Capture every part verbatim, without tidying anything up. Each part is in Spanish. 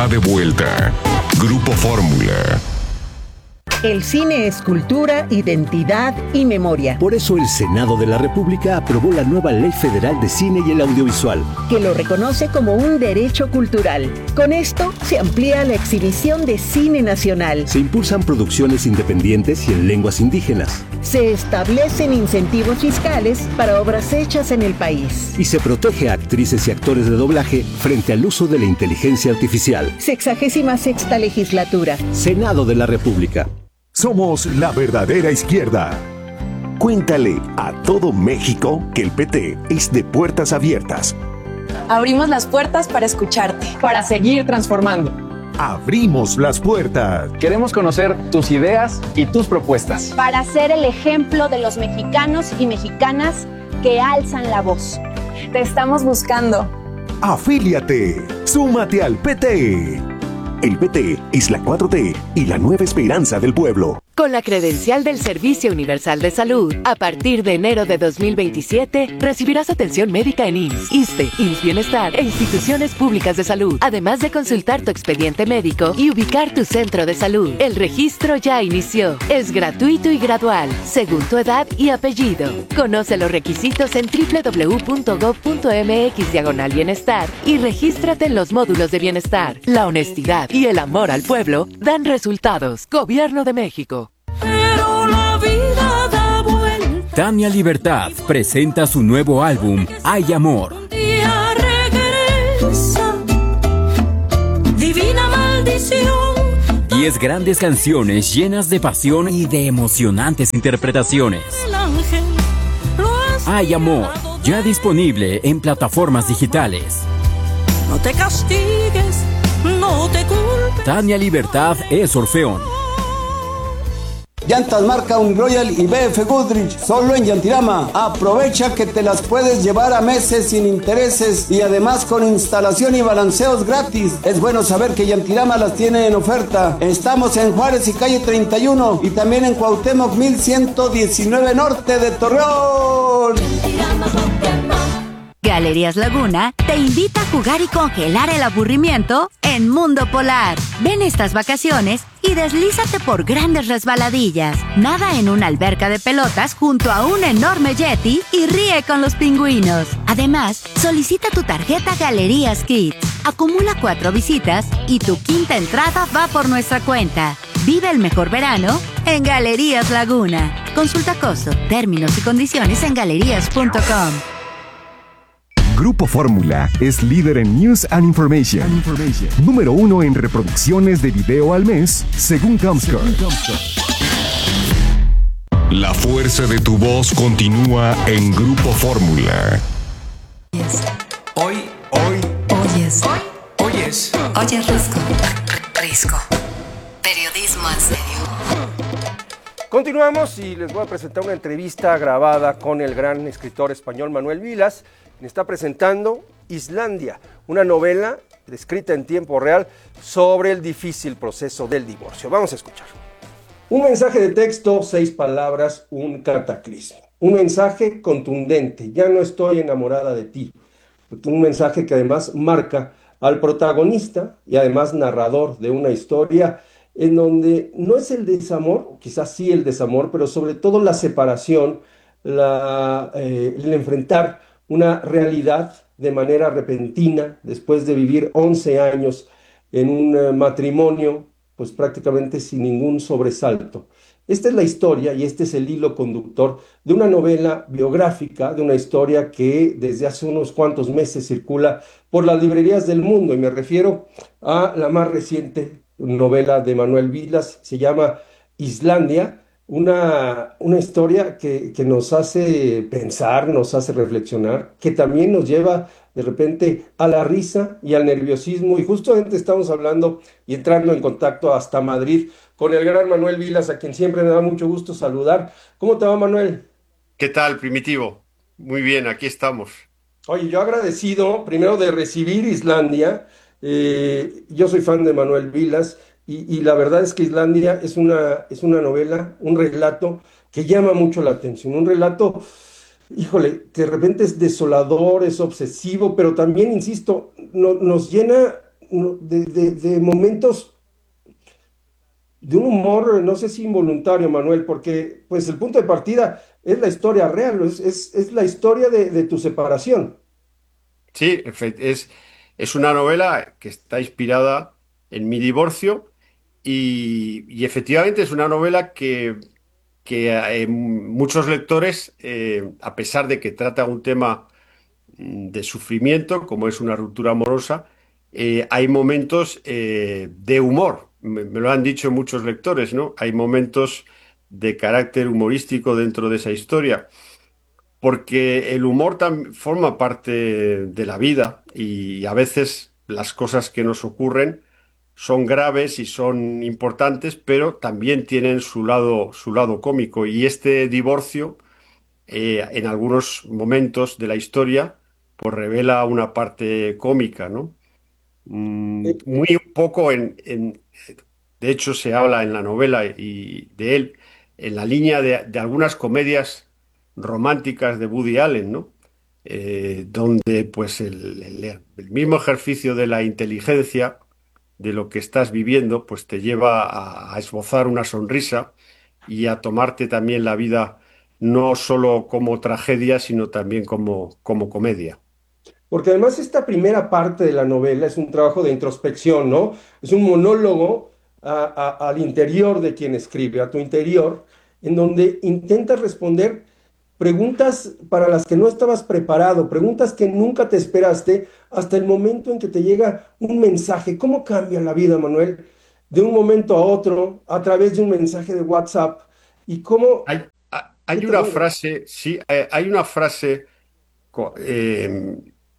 De vuelta. Grupo Fórmula. El cine es cultura, identidad y memoria. Por eso el Senado de la República aprobó la nueva Ley Federal de Cine y el Audiovisual, que lo reconoce como un derecho cultural. Con esto se amplía la exhibición de cine nacional. Se impulsan producciones independientes y en lenguas indígenas. Se establecen incentivos fiscales para obras hechas en el país. Y se protege a actrices y actores de doblaje frente al uso de la inteligencia artificial. Sexagésima sexta legislatura. Senado de la República. Somos la verdadera izquierda. Cuéntale a todo México que el P T es de puertas abiertas. Abrimos las puertas para escucharte, para seguir transformando. Abrimos las puertas. Queremos conocer tus ideas y tus propuestas. Para ser el ejemplo de los mexicanos y mexicanas que alzan la voz. Te estamos buscando. Afíliate. Súmate al P T. El P T es la cuatro T y la nueva esperanza del pueblo. Con la credencial del Servicio Universal de Salud, a partir de enero de dos mil veintisiete, recibirás atención médica en I M S S, ISSSTE, I M S S Bienestar e instituciones públicas de salud, además de consultar tu expediente médico y ubicar tu centro de salud. El registro ya inició. Es gratuito y gradual, según tu edad y apellido. Conoce los requisitos en doble u doble u doble u punto gob punto eme equis diagonal bienestar y regístrate en los módulos de bienestar. La honestidad y el amor al pueblo dan resultados. Gobierno de México. Pero la vida da vuelta. Tania Libertad presenta su nuevo álbum, Hay Amor. Un día regresa, divina maldición. Diez grandes canciones llenas de pasión y de emocionantes interpretaciones. El ángel lo has Hay Amor, ya disponible en plataformas digitales. No te castigues, no te culpes. Tania Libertad es Orfeón. Llantas marca Unroyal y B F Goodrich, solo en Yantirama. Aprovecha que te las puedes llevar a meses sin intereses y además con instalación y balanceos gratis. Es bueno saber que Yantirama las tiene en oferta. Estamos en Juárez y calle treinta y uno y también en Cuauhtémoc mil ciento diecinueve Norte de Torreón. Galerías Laguna te invita a jugar y congelar el aburrimiento en Mundo Polar. Ven estas vacaciones y deslízate por grandes resbaladillas. Nada en una alberca de pelotas junto a un enorme yeti y ríe con los pingüinos. Además, solicita tu tarjeta Galerías Kids. Acumula cuatro visitas y tu quinta entrada va por nuestra cuenta. Vive el mejor verano en Galerías Laguna. Consulta costo, términos y condiciones en galerías punto com. Grupo Fórmula es líder en News and Information. And Information. Número uno en reproducciones de video al mes, según Comscore. La fuerza de tu voz continúa en Grupo Fórmula. Hoy, hoy, oyes, hoy, oyes, oyes Risco, Risco, periodismo en serio. Continuamos y les voy a presentar una entrevista grabada con el gran escritor español Manuel Vilas. Está presentando Islandia, una novela escrita en tiempo real sobre el difícil proceso del divorcio. Vamos a escuchar. Un mensaje de texto, seis palabras, un cataclismo. Un mensaje contundente, ya no estoy enamorada de ti. Un mensaje que además marca al protagonista y además narrador de una historia en donde no es el desamor, quizás sí el desamor, pero sobre todo la separación, la, eh, el enfrentar una realidad de manera repentina, después de vivir once años en un uh, matrimonio, pues prácticamente sin ningún sobresalto. Esta es la historia y este es el hilo conductor de una novela biográfica, de una historia que desde hace unos cuantos meses circula por las librerías del mundo, y me refiero a la más reciente novela de Manuel Vilas, se llama Islandia. Una, una historia que, que nos hace pensar, nos hace reflexionar, que también nos lleva de repente a la risa y al nerviosismo. Y justamente estamos hablando y entrando en contacto hasta Madrid con el gran Manuel Vilas, a quien siempre me da mucho gusto saludar. ¿Cómo te va, Manuel? ¿Qué tal, Primitivo? Muy bien, aquí estamos. Oye, yo agradecido primero de recibir Islandia. Eh, yo soy fan de Manuel Vilas. Y, y la verdad es que Islandia es una, es una novela, un relato que llama mucho la atención, un relato, híjole, que de repente es desolador, es obsesivo, pero también, insisto, no, nos llena no, de, de- de momentos de un humor, no sé si involuntario, Manuel, porque pues el punto de partida es la historia real, es, es, es la historia de, de tu separación. Sí, efe- es, es una novela que está inspirada en mi divorcio y, y efectivamente es una novela que, que eh, muchos lectores, eh, a pesar de que trata un tema mm, de sufrimiento, como es una ruptura amorosa, eh, hay momentos eh, de humor. Me, me lo han dicho muchos lectores, ¿no? Hay momentos de carácter humorístico dentro de esa historia, porque el humor tam- forma parte de la vida y a veces las cosas que nos ocurren son graves y son importantes, pero también tienen su lado, su lado cómico. Y este divorcio, eh, en algunos momentos de la historia, pues revela una parte cómica, ¿no? Mm, muy poco en, en- de hecho, se habla en la novela y de él en la línea de, de algunas comedias románticas de Woody Allen, ¿no? Eh, donde pues el, el- el mismo ejercicio de la inteligencia de lo que estás viviendo, pues te lleva a, a esbozar una sonrisa y a tomarte también la vida no solo como tragedia, sino también como, como comedia. Porque además esta primera parte de la novela es un trabajo de introspección, ¿no? Es un monólogo a- a- al interior de quien escribe, a tu interior, en donde intentas responder preguntas para las que no estabas preparado, preguntas que nunca te esperaste, hasta el momento en que te llega un mensaje. ¿Cómo cambia la vida, Manuel, de un momento a otro a través de un mensaje de WhatsApp? ¿Y cómo, Hay, ha- qué hay te una mueve? frase, sí, eh, hay una frase co- eh,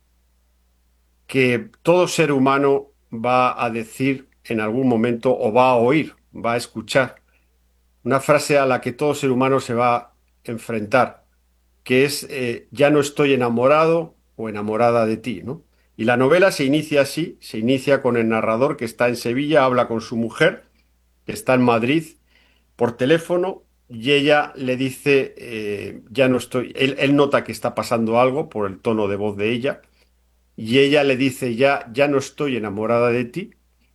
que todo ser humano va a decir en algún momento o va a oír, va a escuchar. Una frase a la que todo ser humano se va a enfrentar, que es eh, ya no estoy enamorado o enamorada de ti, ¿no? Y la novela se inicia así, se inicia con el narrador que está en Sevilla, habla con su mujer, que está en Madrid, por teléfono, y ella le dice, eh, ya no estoy, él, él nota que está pasando algo por el tono de voz de ella, y ella le dice, ya, ya no estoy enamorada de ti,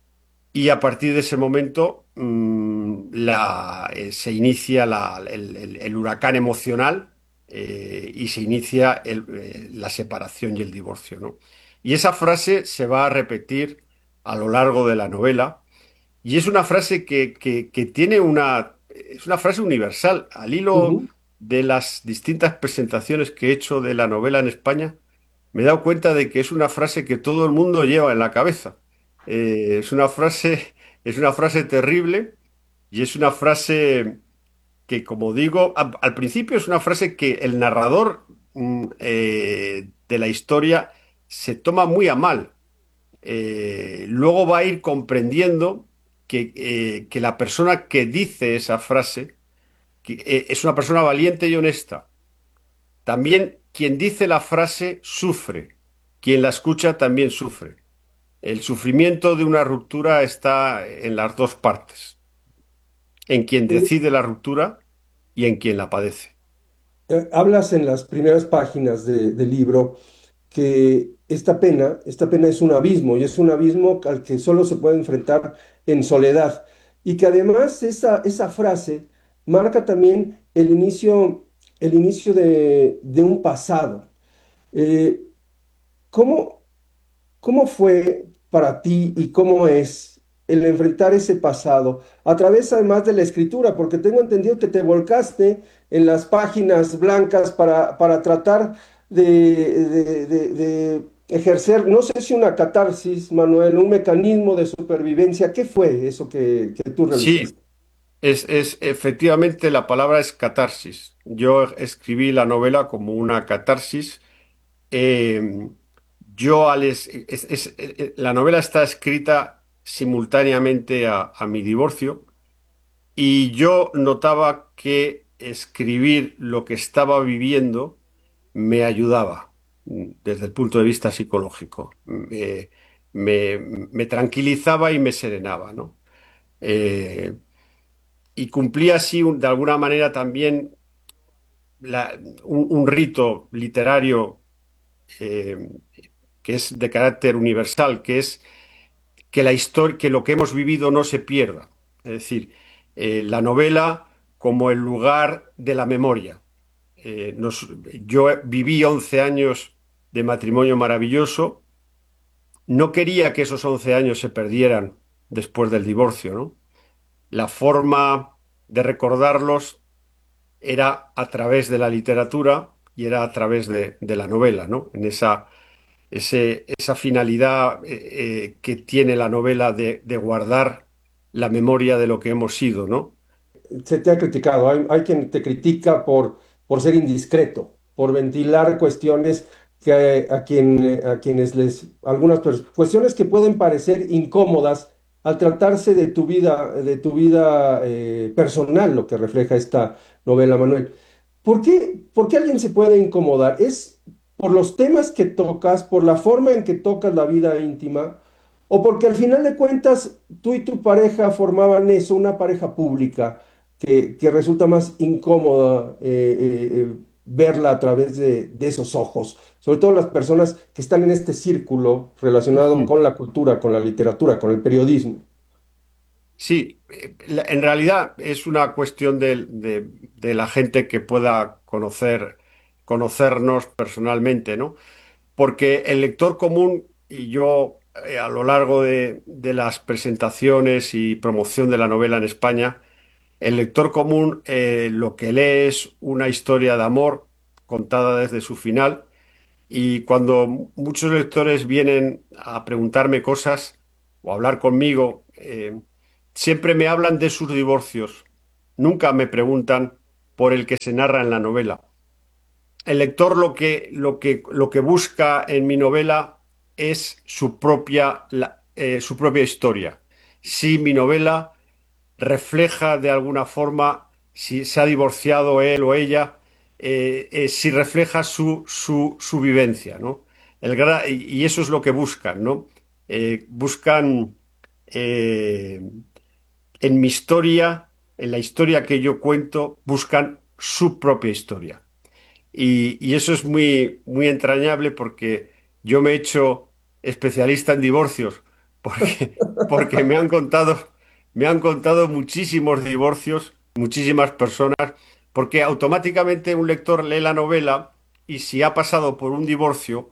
y a partir de ese momento mm, la, eh, se inicia la- el, el- el huracán emocional eh, y se inicia el- eh, la separación y el divorcio, ¿no? Y esa frase se va a repetir a lo largo de la novela y es una frase que, que- que tiene una, es una frase universal. Al hilo Ujú. de las distintas presentaciones que he hecho de la novela en España, me he dado cuenta de que es una frase que todo el mundo lleva en la cabeza. Eh, es una frase, es una frase terrible y es una frase que, como digo, a- al principio es una frase que el narrador mm, eh, de la historia se toma muy a mal. Eh, luego va a ir comprendiendo que, eh, que la persona que dice esa frase que, eh, es una persona valiente y honesta. También quien dice la frase sufre, quien la escucha también sufre. El sufrimiento de una ruptura está en las dos partes, en quien Eh, decide la ruptura y en quien la padece. eh, hablas en las primeras páginas de- del libro que esta pena, esta pena es un abismo y es un abismo al que solo se puede enfrentar en soledad. Y que además esa, esa frase marca también el inicio, el inicio de, de un pasado. Eh, ¿cómo, ¿Cómo fue para ti y cómo es el enfrentar ese pasado a través además de la escritura? Porque tengo entendido que te volcaste en las páginas blancas para, para tratar de, de- de- de ejercer, no sé si una catarsis, Manuel, un mecanismo de supervivencia. ¿Qué fue eso que, que tú Sí, realizaste? es, es efectivamente la palabra es catarsis. Yo escribí la novela como una catarsis. Eh, yo al es- es- es- eh, eh, la novela está escrita simultáneamente a, a mi divorcio y yo notaba que escribir lo que estaba viviendo me ayudaba mm, desde el punto de vista psicológico. Me, me- me tranquilizaba y me serenaba, ¿no? Eh, y cumplía así un- de alguna manera también la- un, un rito literario eh, que es de carácter universal, que es que la historia, que lo que hemos vivido no se pierda. Es decir, eh, la novela como el lugar de la memoria. Eh, nos, yo viví once años de matrimonio maravilloso. No quería que esos once años se perdieran después del divorcio, ¿no? La forma de recordarlos era a través de la literatura y era a través de, de la novela, ¿no? En esa, ese, esa finalidad eh, eh, que tiene la novela de, de guardar la memoria de lo que hemos sido, ¿no? Se te ha criticado, hay, hay quien te critica por, por ser indiscreto, por ventilar cuestiones que a, quien, a quienes les, algunas pers- cuestiones que pueden parecer incómodas al tratarse de tu vida, de tu vida eh, personal, lo que refleja esta novela, Manuel. ¿Por qué, por qué alguien se puede incomodar? ¿Es por los temas que tocas, por la forma en que tocas la vida íntima, o porque al final de cuentas tú y tu pareja formaban eso, una pareja pública, que, que resulta más incómoda eh, eh, eh, verla a través de, de esos ojos? Sobre todo las personas que están en este círculo relacionado con la cultura, con la literatura, con el periodismo. Sí, eh, la- en realidad es una cuestión de, de- de la gente que pueda conocer, conocernos personalmente, ¿no? Porque el lector común, y yo eh, a lo largo de, de las presentaciones y promoción de la novela en España, el lector común eh, lo que lee es una historia de amor contada desde su final, y cuando muchos lectores vienen a preguntarme cosas o a hablar conmigo, eh, siempre me hablan de sus divorcios. Nunca me preguntan por el que se narra en la novela. El lector lo que, lo que, lo que busca en mi novela es su propia, la- eh, su propia historia. Si mi novela refleja de alguna forma si se ha divorciado él o ella, eh, eh, si refleja su, su, su vivencia, ¿no? El gra- y y eso es lo que buscan, ¿no? Eh, buscan eh, en mi historia, en la historia que yo cuento, buscan su propia historia. Y, y eso es muy, muy entrañable porque yo me he hecho especialista en divorcios, porque, porque me han contado, me han contado muchísimos divorcios, muchísimas personas, porque automáticamente un lector lee la novela y si ha pasado por un divorcio,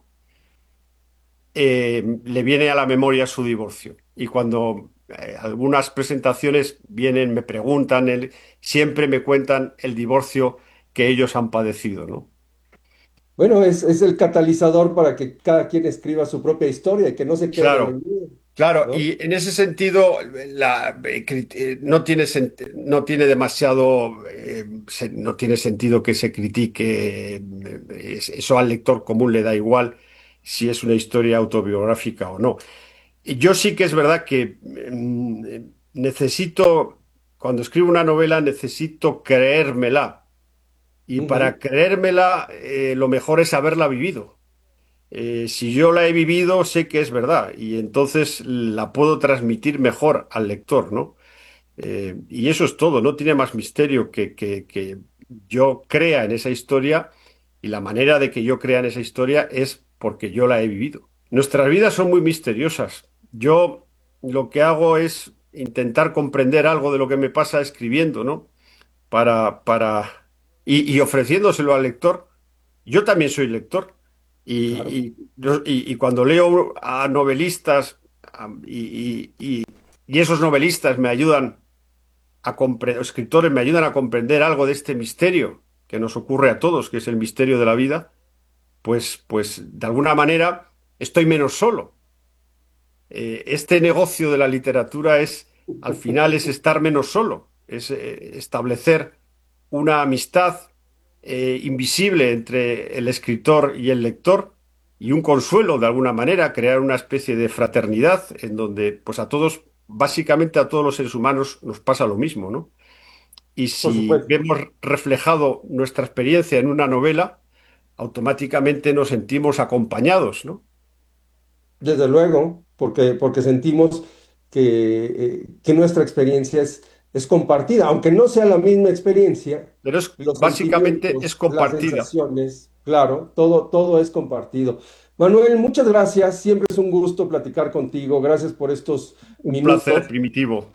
eh, le viene a la memoria su divorcio. Y cuando eh, algunas presentaciones vienen, me preguntan, el- siempre me cuentan el divorcio que ellos han padecido, ¿no? Bueno, es, es el catalizador para que cada quien escriba su propia historia y que no se quede en el Claro, libro, claro, ¿no? y en ese sentido la, eh, crit- eh, no tiene, sent- no tiene demasiado, eh, se- no tiene sentido que se critique, eh, es- eso al lector común le da igual si es una historia autobiográfica o no. Y yo sí que es verdad que mm, eh, necesito, cuando escribo una novela, necesito creérmela, y Ujú. para creérmela, eh, lo mejor es haberla vivido. Eh, si yo la he vivido, sé que es verdad y entonces la puedo transmitir mejor al lector, ¿no? Eh, y eso es todo, no tiene más misterio que, que, que yo crea en esa historia, y la manera de que yo crea en esa historia es porque yo la he vivido. Nuestras vidas son muy misteriosas. Yo lo que hago es intentar comprender algo de lo que me pasa escribiendo, ¿no? Para, para, y, y ofreciéndoselo al lector. Yo también soy lector. Claro. Y, y, yo- y- y cuando leo a novelistas, a- y, y- y- y esos novelistas me ayudan a comprender, escritores me ayudan a comprender algo de este misterio que nos ocurre a todos, que es el misterio de la vida, pues, pues de alguna manera estoy menos solo. Eh, este negocio de la literatura es, al final, es estar menos solo, es eh, establecer una amistad eh, invisible entre el escritor y el lector, y un consuelo de alguna manera, crear una especie de fraternidad en donde pues a todos, básicamente a todos los seres humanos nos pasa lo mismo, ¿no? Y Por si supuesto. vemos reflejado nuestra experiencia en una novela, automáticamente nos sentimos acompañados, ¿no? Desde luego, porque, porque sentimos que, eh, que nuestra experiencia es, es compartida, aunque no sea la misma experiencia, Pero es los básicamente es sentimientos, las compartida. sensaciones, claro, todo, todo es compartido. Manuel, muchas gracias. Siempre es un gusto platicar contigo. Gracias por estos un minutos. Un placer, Primitivo.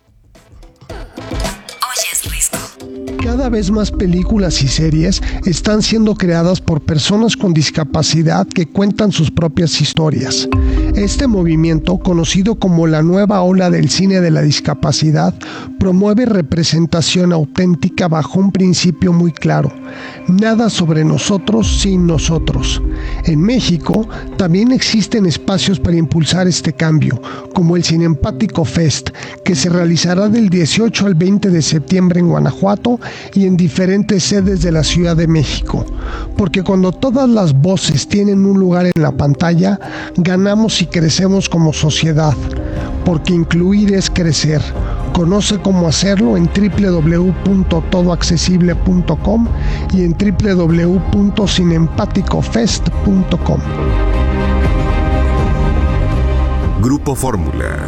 Cada vez más películas y series están siendo creadas por personas con discapacidad que cuentan sus propias historias. Este movimiento, conocido como la nueva ola del cine de la discapacidad, promueve representación auténtica bajo un principio muy claro: nada sobre nosotros sin nosotros. En México también existen espacios para impulsar este cambio, como el Cinempático Fest, que se realizará del dieciocho al veinte de septiembre en Guanajuato y en diferentes sedes de la Ciudad de México. Porque cuando todas las voces tienen un lugar en la pantalla, ganamos y crecemos como sociedad. Porque incluir es crecer. Conoce cómo hacerlo en doble u doble u doble u punto todo accesible punto com y en doble u doble u doble u punto cinempático fest punto com. Grupo Fórmula.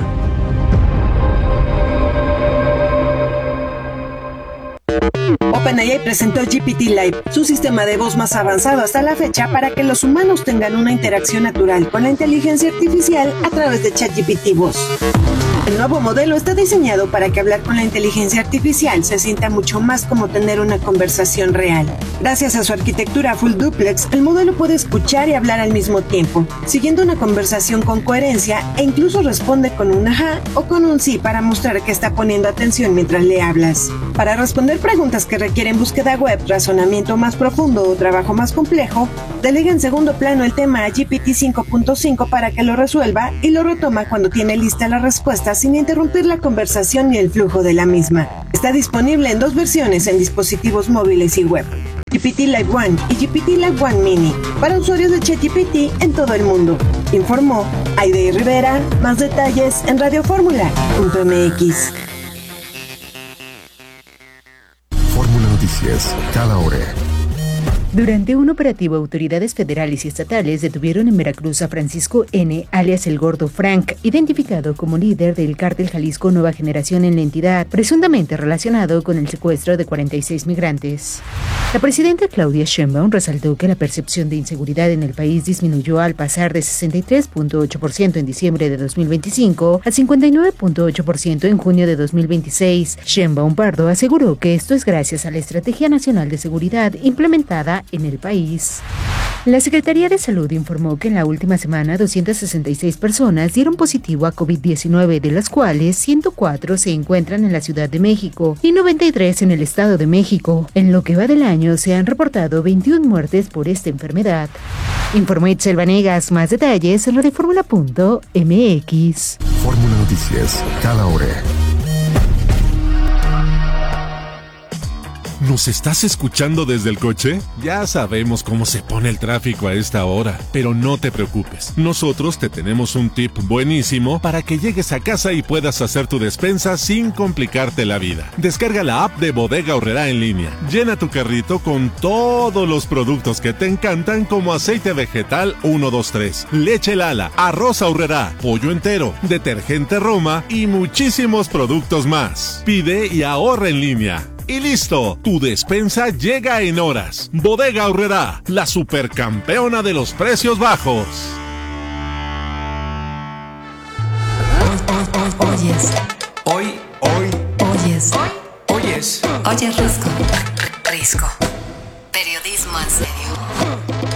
OpenAI presentó G P T Live, su sistema de voz más avanzado hasta la fecha para que los humanos tengan una interacción natural con la inteligencia artificial a través de ChatGPT Voz. El nuevo modelo está diseñado para que hablar con la inteligencia artificial se sienta mucho más como tener una conversación real. Gracias a su arquitectura full duplex, el modelo puede escuchar y hablar al mismo tiempo, siguiendo una conversación con coherencia, e incluso responde con un ajá o con un sí para mostrar que está poniendo atención mientras le hablas. Para responder preguntas que requieren búsqueda web, razonamiento más profundo o trabajo más complejo, delega en segundo plano el tema a G P T cinco punto cinco para que lo resuelva y lo retoma cuando tiene lista la respuesta sin interrumpir la conversación ni el flujo de la misma. Está disponible en dos versiones en dispositivos móviles y web: G P T Live One y G P T Live One Mini, para usuarios de ChatGPT en todo el mundo. Informó Aide Rivera. Más detalles en radio fórmula punto m x. Fórmula Noticias, cada hora. Durante un operativo, autoridades federales y estatales detuvieron en Veracruz a Francisco N., alias El Gordo Frank, identificado como líder del cártel Jalisco Nueva Generación en la entidad, presuntamente relacionado con el secuestro de cuarenta y seis migrantes. La presidenta Claudia Sheinbaum resaltó que la percepción de inseguridad en el país disminuyó al pasar de sesenta y tres punto ocho por ciento en diciembre de dos mil veinticinco a cincuenta y nueve punto ocho por ciento en junio de dos mil veintiséis. Sheinbaum Pardo aseguró que esto es gracias a la Estrategia Nacional de Seguridad implementada en el país. La Secretaría de Salud informó que en la última semana doscientas sesenta y seis personas dieron positivo a COVID diecinueve, de las cuales ciento cuatro se encuentran en la Ciudad de México y noventa y tres en el Estado de México. En lo que va del año se han reportado veintiuna muertes por esta enfermedad. Informó Itzel Vanegas. Más detalles en radio fórmula punto m x. Fórmula Noticias, cada hora. ¿Nos estás escuchando desde el coche? Ya sabemos cómo se pone el tráfico a esta hora, pero no te preocupes. Nosotros te tenemos un tip buenísimo para que llegues a casa y puedas hacer tu despensa sin complicarte la vida. Descarga la app de Bodega Aurrerá en línea. Llena tu carrito con todos los productos que te encantan, como aceite vegetal uno dos tres, leche Lala, arroz Aurrerá, pollo entero, detergente Roma y muchísimos productos más. Pide y ahorra en línea. Y listo, tu despensa llega en horas. Bodega Aurrerá, la supercampeona de los precios bajos. Oyes. Hoy, hoy, Oyes. oyes. Oyes Risco. Risco. Periodismo en serio.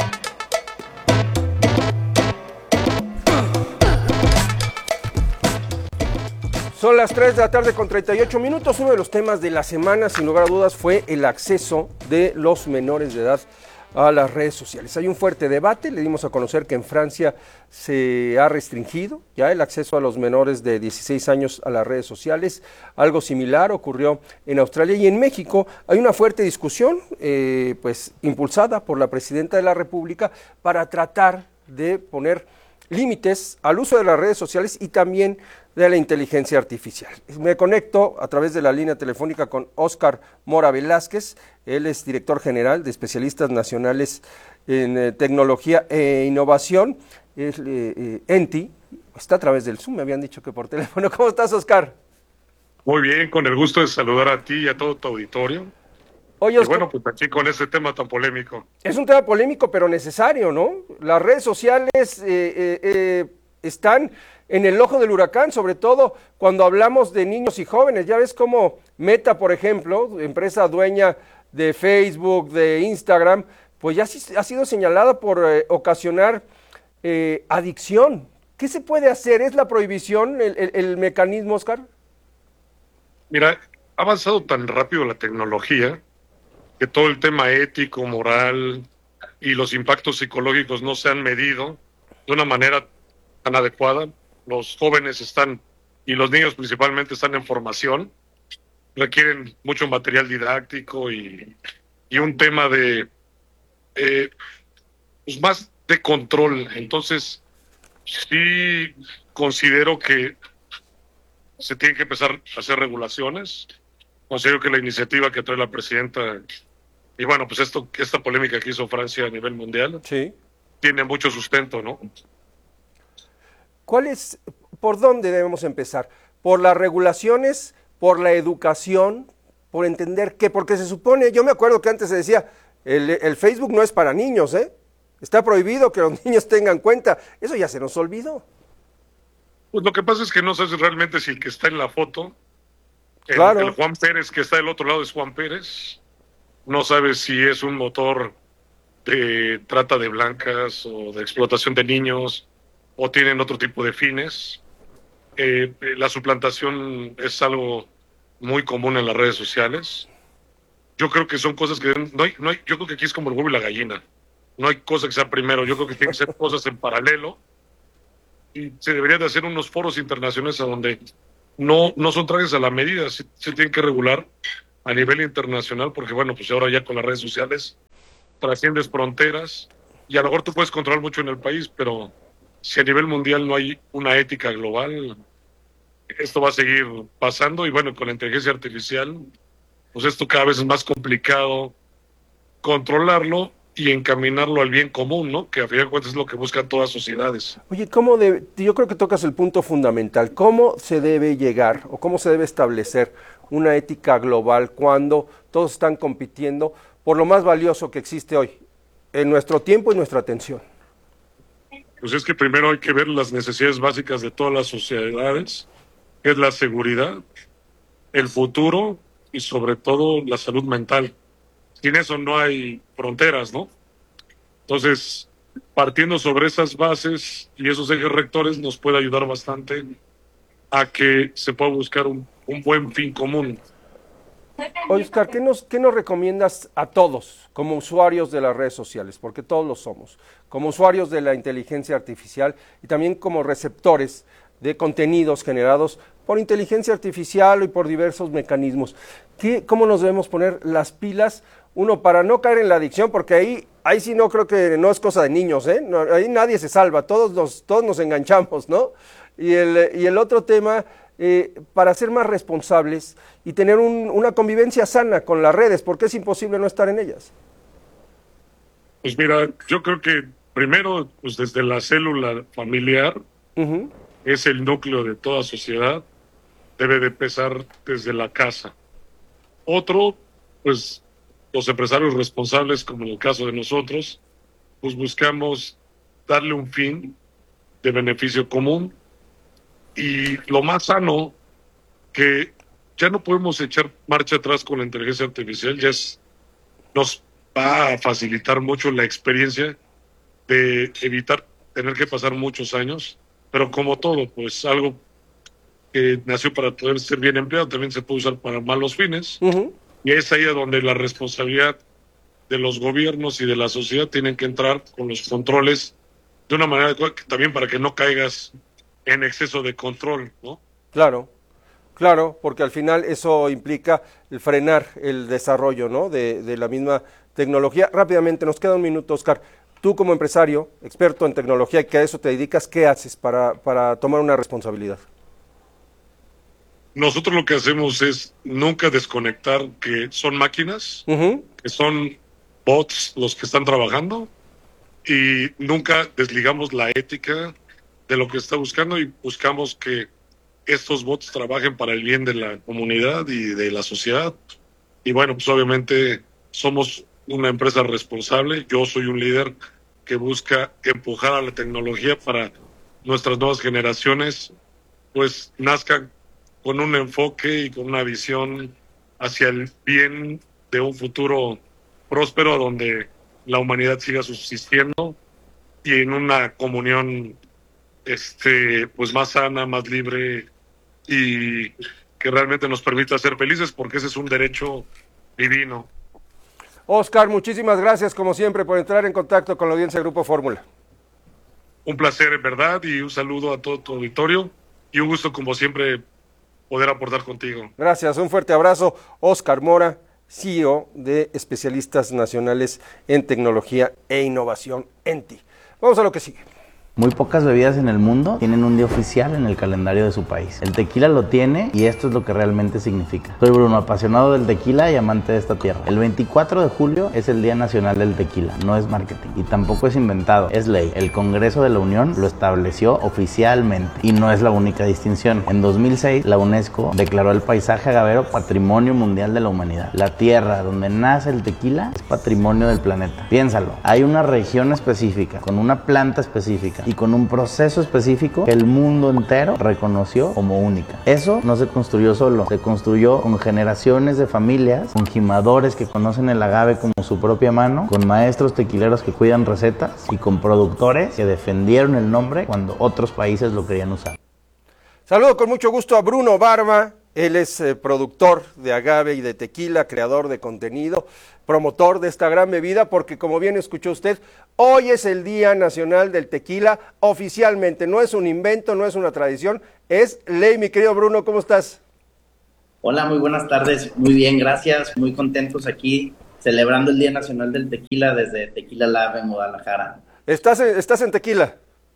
Son las tres de la tarde con treinta y ocho minutos. Uno de los temas de la semana, sin lugar a dudas, fue el acceso de los menores de edad a las redes sociales. Hay un fuerte debate. Le dimos a conocer que en Francia se ha restringido ya el acceso a los menores de dieciséis años a las redes sociales. Algo similar ocurrió en Australia, y en México hay una fuerte discusión eh, pues impulsada por la presidenta de la República para tratar de poner límites al uso de las redes sociales y también de la inteligencia artificial. Me conecto a través de la línea telefónica con Óscar Mora Velázquez. Él es director general de Especialistas Nacionales en eh, Tecnología e Innovación. Es eh, eh, ENTI. Está a través del Zoom, me habían dicho que por teléfono. ¿Cómo estás, Óscar? Muy bien, con el gusto de saludar a ti y a todo tu auditorio. Oye, y Oscar, bueno, pues aquí con ese tema tan polémico. es un tema polémico, pero necesario, ¿no? Las redes sociales eh, eh, eh, están en el ojo del huracán, sobre todo cuando hablamos de niños y jóvenes. Ya ves cómo Meta, por ejemplo, empresa dueña de Facebook, de Instagram, pues ya ha sido señalada por eh, ocasionar eh, adicción. ¿Qué se puede hacer? ¿Es la prohibición el, el, el mecanismo, Oscar? Mira, ha avanzado tan rápido la tecnología que todo el tema ético, moral y los impactos psicológicos no se han medido de una manera tan adecuada. Los jóvenes están, y los niños principalmente, están en formación, requieren mucho material didáctico y, y un tema de eh, pues más de control. Entonces, sí considero que se tienen que empezar a hacer regulaciones. Considero que la iniciativa que trae la presidenta, y bueno, pues esto, esta polémica que hizo Francia a nivel mundial, sí, tiene mucho sustento, ¿no? ¿Cuál es, por dónde debemos empezar? ¿Por las regulaciones, por la educación, por entender qué? Porque se supone, yo me acuerdo que antes se decía, el, el Facebook no es para niños, ¿eh? Está prohibido que los niños tengan cuenta. Eso ya se nos olvidó. Pues lo que pasa es que no sabes realmente si el que está en la foto, el, claro. el Juan Pérez que está del otro lado es Juan Pérez, no sabes si es un motor de trata de blancas o de explotación de niños, o tienen otro tipo de fines. Eh, la suplantación es algo muy común en las redes sociales. Yo creo que son cosas que no hay, no hay, yo creo que aquí es como el huevo y la gallina. No hay cosa que sea primero, yo creo que tienen que ser cosas en paralelo. Y se debería de hacer unos foros internacionales a donde no, no son trajes a la medida, se, se tienen que regular a nivel internacional, porque bueno, pues ahora ya con las redes sociales trasciendes fronteras y a lo mejor tú puedes controlar mucho en el país, pero si a nivel mundial no hay una ética global, esto va a seguir pasando. Y bueno, con la inteligencia artificial, pues esto cada vez es más complicado controlarlo y encaminarlo al bien común, ¿no? Que a fin de cuentas es lo que buscan todas sociedades. Oye, ¿cómo debe, yo creo que tocas el punto fundamental, ¿cómo se debe llegar o cómo se debe establecer una ética global cuando todos están compitiendo por lo más valioso que existe hoy, en nuestro tiempo y nuestra atención? Pues es que primero hay que ver las necesidades básicas de todas las sociedades, que es la seguridad, el futuro y sobre todo la salud mental. Sin eso no hay fronteras, ¿no? Entonces, partiendo sobre esas bases y esos ejes rectores nos puede ayudar bastante a que se pueda buscar un, un buen fin común. Oscar, ¿qué nos, ¿qué nos recomiendas a todos como usuarios de las redes sociales? Porque todos lo somos, como usuarios de la inteligencia artificial y también como receptores de contenidos generados por inteligencia artificial y por diversos mecanismos. ¿Qué, ¿Cómo nos debemos poner las pilas? Uno, para no caer en la adicción, porque ahí, ahí sí no creo que no es cosa de niños, ¿eh? No, ahí nadie se salva, todos nos, todos nos enganchamos, ¿no? Y el, y el otro tema, eh, para ser más responsables y tener un, una convivencia sana con las redes, porque es imposible no estar en ellas. Pues mira, yo creo que primero, pues desde la célula familiar, uh-huh. es el núcleo de toda sociedad, debe de empezar desde la casa. Otro, pues los empresarios responsables, como en el caso de nosotros, pues buscamos darle un fin de beneficio común. Y lo más sano, que ya no podemos echar marcha atrás con la inteligencia artificial, ya es, nos va a facilitar mucho la experiencia de evitar tener que pasar muchos años, pero como todo, pues algo que nació para poder ser bien empleado también se puede usar para malos fines. Uh-huh. Y es ahí donde la responsabilidad de los gobiernos y de la sociedad tienen que entrar con los controles de una manera también para que no caigas en exceso de control, ¿no? Claro, claro, porque al final eso implica el frenar el desarrollo, ¿no? de, de la misma tecnología. Rápidamente, nos queda un minuto, Oscar. Tú como empresario, experto en tecnología y que a eso te dedicas, ¿qué haces para, para tomar una responsabilidad? Nosotros lo que hacemos es nunca desconectar que son máquinas, uh-huh. que son bots los que están trabajando, y nunca desligamos la ética de lo que está buscando y buscamos que estos bots trabajen para el bien de la comunidad y de la sociedad. Y bueno, pues obviamente somos una empresa responsable. Yo soy un líder que busca empujar a la tecnología para nuestras nuevas generaciones, pues nazcan con un enfoque y con una visión hacia el bien de un futuro próspero donde la humanidad siga subsistiendo y en una comunión este pues más sana, más libre y que realmente nos permita ser felices, porque ese es un derecho divino. Oscar, muchísimas gracias como siempre por entrar en contacto con la audiencia de Grupo Fórmula. Un placer en verdad y un saludo a todo tu auditorio y un gusto como siempre poder aportar contigo. Gracias, un fuerte abrazo. Oscar Mora, C E O de Especialistas Nacionales en Tecnología e Innovación, ENTI. Vamos a lo que sigue. Muy pocas bebidas en el mundo tienen un día oficial en el calendario de su país. El tequila lo tiene y esto es lo que realmente significa. Soy Bruno, apasionado del tequila y amante de esta tierra. El veinticuatro de julio es el Día Nacional del Tequila, no es marketing y tampoco es inventado, es ley. El Congreso de la Unión lo estableció oficialmente y no es la única distinción. En dos mil seis, la UNESCO declaró el paisaje agavero Patrimonio Mundial de la Humanidad. La tierra donde nace el tequila es patrimonio del planeta. Piénsalo, hay una región específica, con una planta específica y con un proceso específico que el mundo entero reconoció como única. Eso no se construyó solo, se construyó con generaciones de familias, con gimadores que conocen el agave como su propia mano, con maestros tequileros que cuidan recetas y con productores que defendieron el nombre cuando otros países lo querían usar. Saludo con mucho gusto a Bruno Barba. Él es eh, productor de agave y de tequila, creador de contenido, promotor de esta gran bebida, porque como bien escuchó usted, hoy es el Día Nacional del Tequila oficialmente. No es un invento, no es una tradición, es ley. Mi querido Bruno, ¿cómo estás? Hola, muy buenas tardes. Muy bien, gracias. Muy contentos aquí celebrando el Día Nacional del Tequila desde Tequila Lab en Guadalajara. ¿Estás en, estás en Tequila?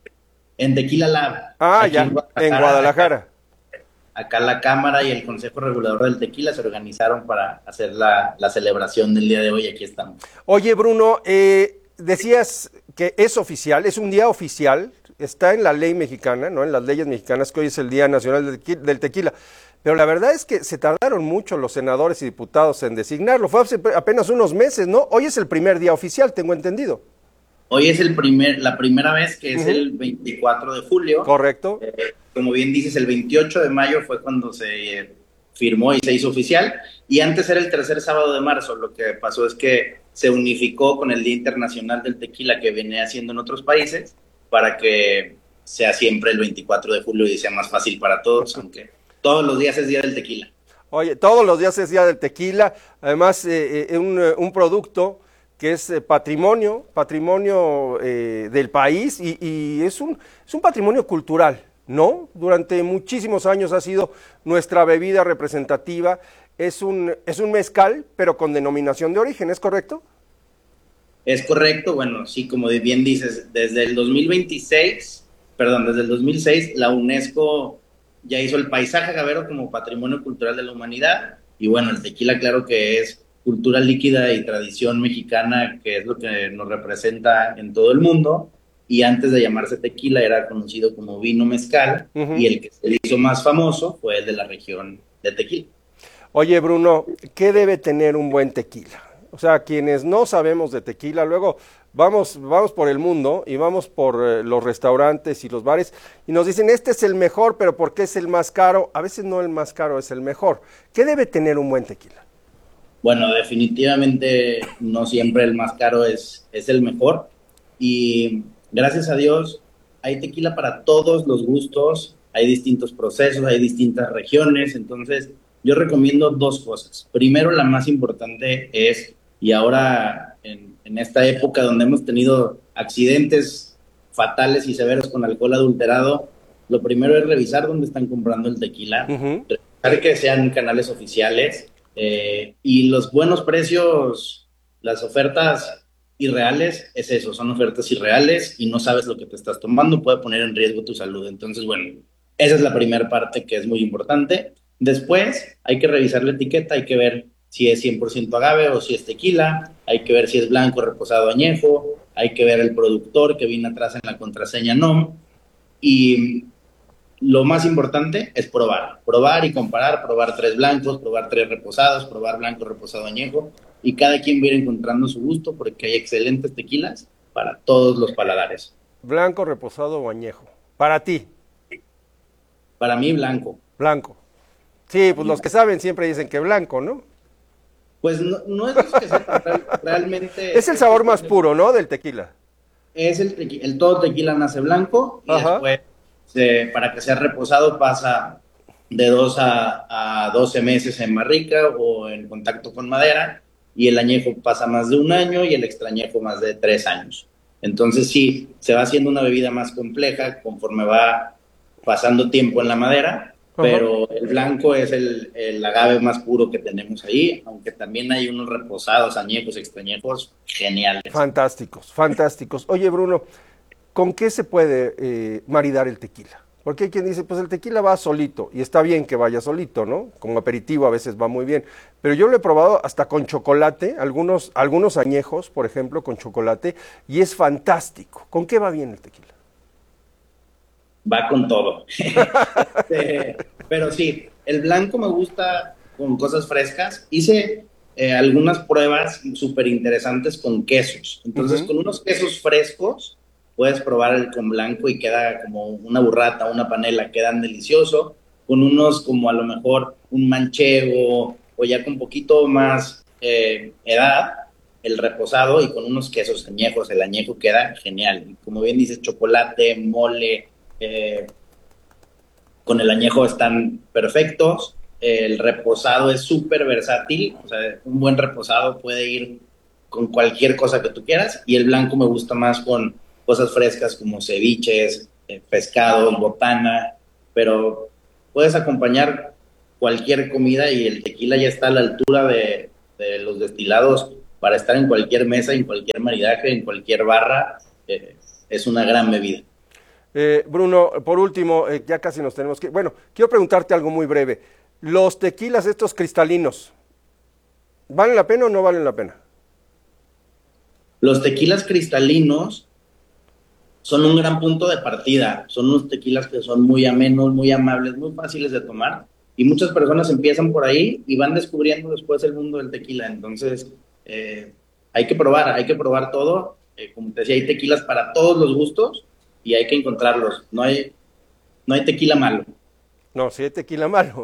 En Tequila Lab. Ah, ya, en Guadalajara. En Guadalajara. Acá la Cámara y el Consejo Regulador del Tequila se organizaron para hacer la, la celebración del día de hoy. Aquí estamos. Oye, Bruno, eh, decías que es oficial, es un día oficial, está en la ley mexicana, ¿no? En las leyes mexicanas, que hoy es el Día Nacional del Tequila. Pero la verdad es que se tardaron mucho los senadores y diputados en designarlo. Fue hace apenas unos meses, ¿no? Hoy es el primer día oficial, tengo entendido. Hoy es el primer, la primera vez que es uh-huh. el veinticuatro de julio. Correcto. Eh, como bien dices, el veintiocho de mayo fue cuando se eh, firmó y se hizo oficial. Y antes era el tercer sábado de marzo. Lo que pasó es que se unificó con el Día Internacional del Tequila que venía haciendo en otros países para que sea siempre el veinticuatro de julio y sea más fácil para todos, aunque todos los días es Día del Tequila. Oye, todos los días es Día del Tequila. Además, eh, eh, un, un producto que es eh, patrimonio, patrimonio eh, del país y, y es, un, es un patrimonio cultural, ¿no? Durante muchísimos años ha sido nuestra bebida representativa, es un, es un mezcal, pero con denominación de origen, ¿es correcto? Es correcto, bueno, sí, como bien dices, desde el dos mil veintiséis, perdón, desde el dos mil seis, la UNESCO ya hizo el paisaje agavero como patrimonio cultural de la humanidad y bueno, el tequila claro que es cultura líquida y tradición mexicana, que es lo que nos representa en todo el mundo, y antes de llamarse tequila era conocido como vino mezcal, uh-huh. y el que se hizo más famoso fue el de la región de Tequila. Oye, Bruno, ¿qué debe tener un buen tequila? O sea, quienes no sabemos de tequila, luego vamos, vamos por el mundo y vamos por eh, los restaurantes y los bares y nos dicen, este es el mejor, pero ¿por qué es el más caro? A veces no el más caro es el mejor. ¿Qué debe tener un buen tequila? Bueno, definitivamente no siempre el más caro es, es el mejor y gracias a Dios hay tequila para todos los gustos, hay distintos procesos, hay distintas regiones, entonces yo recomiendo dos cosas. Primero, la más importante es, y ahora en, en esta época donde hemos tenido accidentes fatales y severos con alcohol adulterado, lo primero es revisar dónde están comprando el tequila, uh-huh. revisar que sean canales oficiales, Eh, y los buenos precios, las ofertas irreales, es eso, son ofertas irreales y no sabes lo que te estás tomando, puede poner en riesgo tu salud. Entonces, bueno, esa es la primera parte que es muy importante. Después hay que revisar la etiqueta, hay que ver si es cien por ciento agave o si es tequila, hay que ver si es blanco, reposado, añejo, hay que ver el productor que viene atrás en la contraseña N O M y lo más importante es probar, probar y comparar, probar tres blancos, probar tres reposados, probar blanco, reposado, añejo, y cada quien va a ir encontrando su gusto porque hay excelentes tequilas para todos los paladares. Blanco, reposado o añejo. Para ti. Para mí, blanco. Blanco. Sí, pues los que saben siempre dicen que blanco, ¿no? Pues no, no es los que sepan, real, realmente... Es el sabor más puro, ¿no? Del tequila. Es el tequila, el todo tequila nace blanco y Ajá. después, se, para que sea reposado, pasa de dos a, a doce meses en barrica o en contacto con madera, y el añejo pasa más de un año y el extrañejo más de tres años. Entonces sí, se va haciendo una bebida más compleja conforme va pasando tiempo en la madera, uh-huh. pero el blanco es el, el agave más puro que tenemos ahí, aunque también hay unos reposados, añejos, extrañejos, geniales. Fantásticos, fantásticos. Oye, Bruno, ¿con qué se puede eh, maridar el tequila? Porque hay quien dice, pues el tequila va solito, y está bien que vaya solito, ¿no? Como aperitivo a veces va muy bien, pero yo lo he probado hasta con chocolate, algunos, algunos añejos, por ejemplo, con chocolate, y es fantástico. ¿Con qué va bien el tequila? Va con todo. eh, pero sí, el blanco me gusta con cosas frescas. Hice eh, algunas pruebas súper interesantes con quesos. Entonces, uh-huh. con unos quesos frescos, puedes probar el con blanco y queda como una burrata, una panela, quedan delicioso. Con unos como a lo mejor un manchego o ya con poquito más eh, edad, el reposado, y con unos quesos añejos, el añejo queda genial. Y como bien dices, chocolate, mole, eh, con el añejo están perfectos. El reposado es súper versátil, o sea, un buen reposado puede ir con cualquier cosa que tú quieras, y el blanco me gusta más con cosas frescas como ceviches, eh, pescados, botana, pero puedes acompañar cualquier comida y el tequila ya está a la altura de, de los destilados para estar en cualquier mesa, en cualquier maridaje, en cualquier barra. Eh, es una gran bebida. Eh, Bruno, por último, eh, ya casi nos tenemos que... Bueno, quiero preguntarte algo muy breve. Los tequilas estos cristalinos, ¿valen la pena o no valen la pena? Los tequilas cristalinos son un gran punto de partida. Son unos tequilas que son muy amenos, muy amables, muy fáciles de tomar. Y muchas personas empiezan por ahí y van descubriendo después el mundo del tequila. Entonces, eh, hay que probar, hay que probar todo. Eh, como te decía, hay tequilas para todos los gustos y hay que encontrarlos. No hay, no hay tequila malo. No, sí hay tequila malo.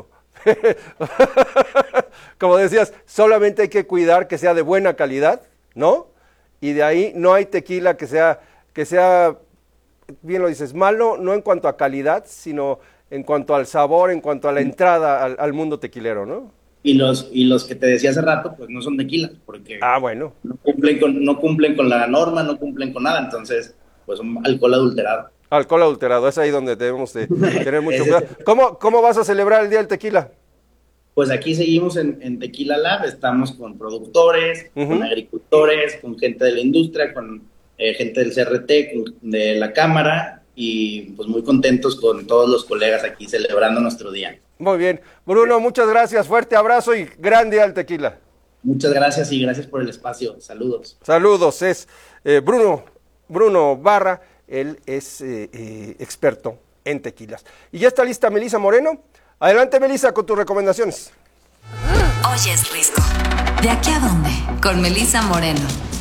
Como decías, solamente hay que cuidar que sea de buena calidad, ¿no? Y de ahí no hay tequila que sea, que sea, bien lo dices, malo, no en cuanto a calidad, sino en cuanto al sabor, en cuanto a la entrada al, al mundo tequilero, ¿no? Y los, y los que te decía hace rato, pues no son tequilas, porque ah, bueno. no cumplen con, no cumplen con la norma, no cumplen con nada, entonces, pues son alcohol adulterado. Alcohol adulterado, es ahí donde debemos de tener mucho cuidado. ¿Cómo, ¿Cómo vas a celebrar el Día del Tequila? Pues aquí seguimos en, en Tequila Lab, estamos con productores, uh-huh. con agricultores, con gente de la industria, con eh, gente del C R T, con, de la Cámara, y pues muy contentos con todos los colegas aquí celebrando nuestro día. Muy bien. Bruno, muchas gracias, fuerte abrazo y gran Día del Tequila. Muchas gracias y gracias por el espacio. Saludos. Saludos, es eh, Bruno, Bruno Barra. Él es eh, eh, experto en tequilas. Y ya está lista Melissa Moreno. Adelante, Melissa, con tus recomendaciones. Oye, es Risco. ¿De aquí a dónde? Con Melissa Moreno.